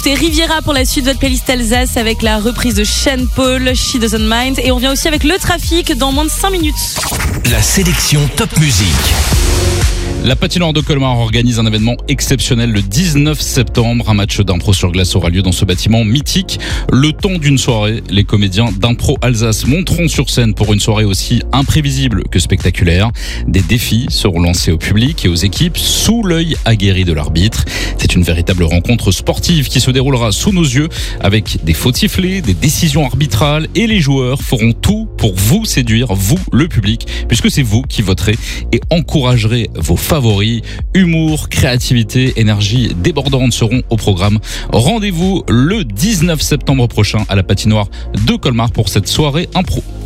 écouter Riviera pour la suite de votre playlist Alsace avec la reprise de Sean Paul, She Doesn't Mind. Et on vient aussi avec le trafic dans moins de 5 minutes. La sélection Top Music. La patinoire de Colmar organise un événement exceptionnel le 19 septembre. Un match d'impro sur glace aura lieu dans ce bâtiment mythique. Le temps d'une soirée, les comédiens d'Impro Alsace monteront sur scène pour une soirée aussi imprévisible que spectaculaire. Des défis seront lancés au public et aux équipes sous l'œil aguerri de l'arbitre. C'est une véritable rencontre sportive qui se déroulera sous nos yeux avec des faux sifflets, des décisions arbitrales, et les joueurs feront tout pour vous séduire, vous, le public, puisque c'est vous qui voterez et encouragerez vos favoris. Humour, créativité, énergie débordante seront au programme. Rendez-vous le 19 septembre prochain à la patinoire de Colmar pour cette soirée impro.